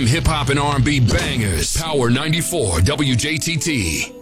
Hip hop and R&B bangers. Power 94 WJTT.